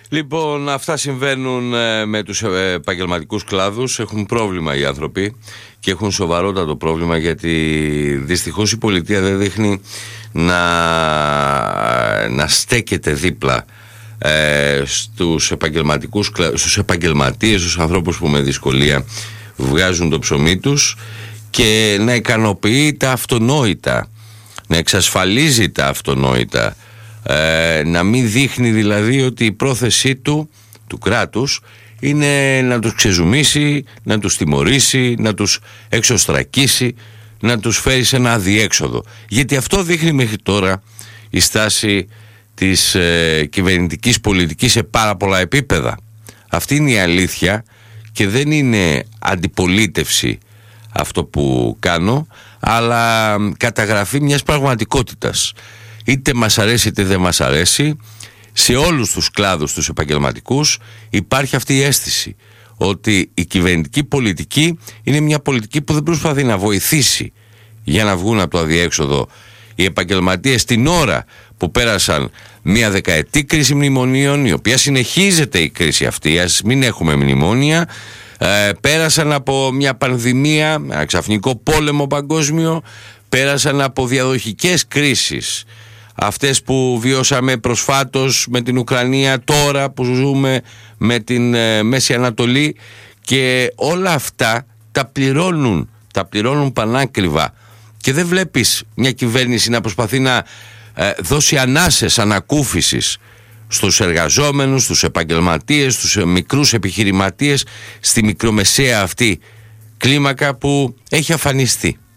Λοιπόν, αυτά συμβαίνουν με τους επαγγελματικούς κλάδους. Έχουν πρόβλημα οι άνθρωποι και έχουν σοβαρότατο πρόβλημα, γιατί δυστυχώς η πολιτεία δεν δείχνει να στέκεται δίπλα στους επαγγελματίες, στους ανθρώπους που με δυσκολία βγάζουν το ψωμί τους, και να ικανοποιεί τα αυτονόητα, να εξασφαλίζει τα αυτονόητα, να μην δείχνει δηλαδή ότι η πρόθεσή του κράτους είναι να τους ξεζουμίσει, να τους τιμωρήσει, να τους εξωστρακίσει, να τους φέρει σε ένα αδιέξοδο. Γιατί αυτό δείχνει μέχρι τώρα η στάση της κυβερνητικής πολιτικής σε πάρα πολλά επίπεδα. Αυτή είναι η αλήθεια και δεν είναι αντιπολίτευση αυτό που κάνω, αλλά καταγραφή μιας πραγματικότητας. Είτε μας αρέσει είτε δεν μας αρέσει, σε όλους τους κλάδους τους επαγγελματικούς υπάρχει αυτή η αίσθηση ότι η κυβερνητική πολιτική είναι μια πολιτική που δεν προσπαθεί να βοηθήσει για να βγουν από το αδιέξοδο οι επαγγελματίες την ώρα που πέρασαν μια δεκαετή κρίση μνημονίων, η οποία συνεχίζεται η κρίση αυτή, ας μην έχουμε μνημόνια. Πέρασαν από μια πανδημία, ένα ξαφνικό πόλεμο παγκόσμιο, πέρασαν από διαδοχικές κρίσεις, αυτές που βιώσαμε προσφάτως με την Ουκρανία, τώρα που ζούμε με την Μέση Ανατολή, και όλα αυτά τα πληρώνουν πανάκριβα, και δεν βλέπεις μια κυβέρνηση να προσπαθεί να δώσει ανάσες ανακούφισης στους εργαζόμενους, στους επαγγελματίες, στους μικρούς επιχειρηματίες, στη μικρομεσαία αυτή κλίμακα που έχει αφανιστεί.